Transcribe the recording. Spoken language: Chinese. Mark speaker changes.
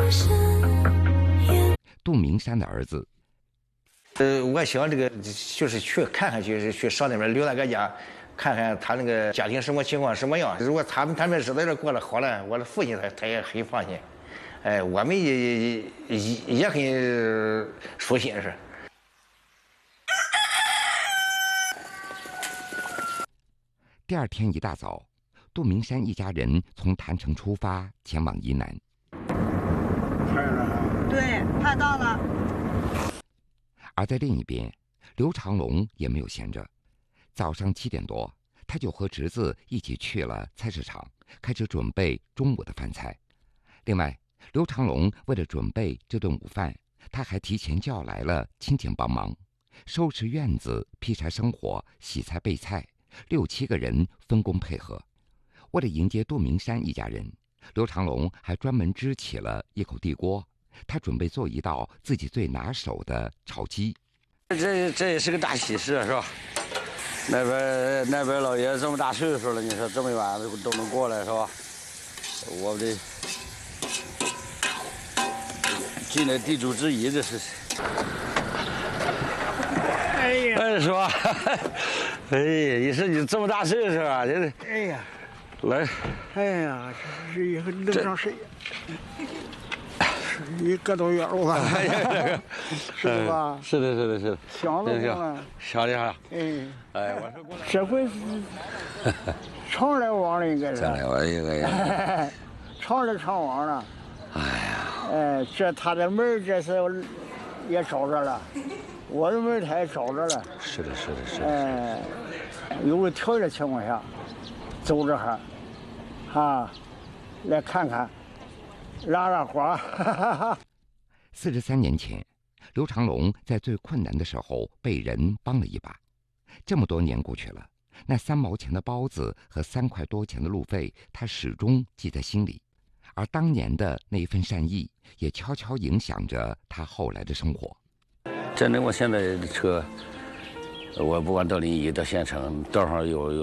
Speaker 1: 杜明山的儿子。
Speaker 2: 我想这个就是去看看，就是去上那边刘大哥家，看看他那个家庭什么情况什么样。如果他们日子在这过得好了，我的父亲他也很放心。我们也很舒心是。
Speaker 1: 第二天一大早，杜明山一家人从郯城出发，前往宜南。
Speaker 3: 对，拍到了。
Speaker 1: 而在另一边，刘长龙也没有闲着。早上7点多，他就和侄子一起去了菜市场，开始准备中午的饭菜。另外，刘长龙为了准备这顿午饭，他还提前叫来了亲戚帮忙，收拾院子、劈柴生火、洗菜备菜，6、7个人分工配合。为了迎接杜明山一家人，刘长龙还专门支起了一口地锅，他准备做一道自己最拿手的炒鸡。
Speaker 4: 这也是个大喜事，是吧？那边老爷这么大岁数了，你说这么晚都能过来，是吧？我们尽了地主之谊，这是。
Speaker 3: 哎呀，
Speaker 4: 是吧？哎呀，你说你这么大岁数啊，这。
Speaker 3: 哎呀，
Speaker 4: 来。
Speaker 3: 哎呀，这是一个能上谁？1个多月了吧？是吧？
Speaker 4: 是的。
Speaker 3: 想了吗？
Speaker 4: 想的啥？
Speaker 3: 我说过来。这回是常来往的，应该是。
Speaker 4: 常来往应该。
Speaker 3: 常来常往了。
Speaker 4: 哎呀。
Speaker 3: 这他的门这是也找着了，我的门他也找着了。
Speaker 4: 是的。
Speaker 3: 有个条件情况下，走着哈，来看看。拉花。
Speaker 1: 43年前，刘长龙在最困难的时候被人帮了一把。这么多年过去了，那3毛钱的包子和3块多钱的路费，他始终记在心里。而当年的那一份善意，也悄悄影响着他后来的生活。
Speaker 4: 真的，我现在的车，我不管到临沂到县城，道上有